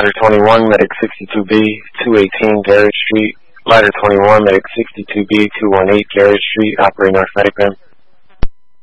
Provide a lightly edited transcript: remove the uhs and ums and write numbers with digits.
Ladder 21, Medic 62B, 218 Garrett Street. Ladder 21, Medic 62B, 218 Garrett Street, operating North Medic Rim.